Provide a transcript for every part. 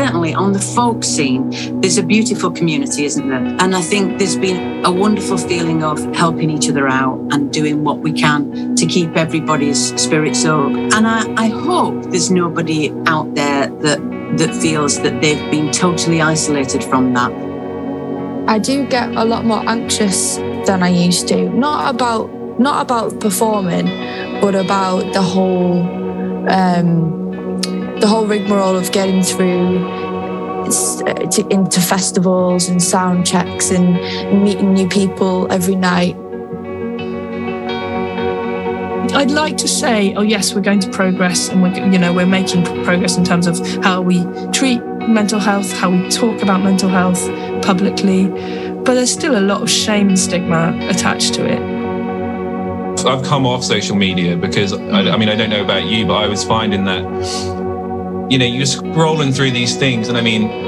certainly on the folk scene, there's a beautiful community, isn't there? And I think there's been a wonderful feeling of helping each other out and doing what we can to keep everybody's spirits up. And I hope there's nobody out there that feels that they've been totally isolated from that. I do get a lot more anxious than I used to. Not about performing, but about the whole rigmarole of getting through into festivals and sound checks and meeting new people every night. I'd like to say, oh yes, we're going to progress, and we're making progress in terms of how we treat mental health, how we talk about mental health publicly, but there's still a lot of shame and stigma attached to it. I've come off social media because, I don't know about you, but I was finding that, you're scrolling through these things, and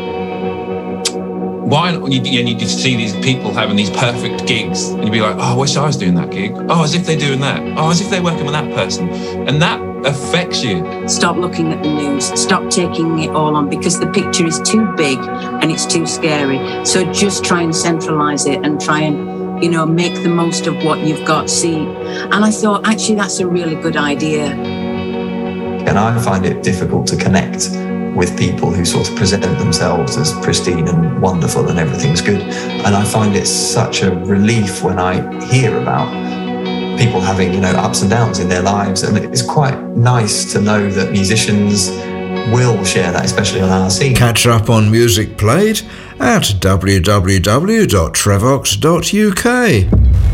why not? You just see these people having these perfect gigs, and you'd be like, oh, I wish I was doing that gig. Oh, as if they're doing that. Oh, as if they're working with that person. And that affects you. Stop looking at the news. Stop taking it all on, because the picture is too big and it's too scary. So just try and centralise it and try and make the most of what you've got. See, and I thought, actually, that's a really good idea. And I find it difficult to connect with people who sort of present themselves as pristine and wonderful and everything's good. And I find it such a relief when I hear about people having, ups and downs in their lives. And it's quite nice to know that musicians will share that, especially on our scene. Catch up on music played at www.trevox.uk.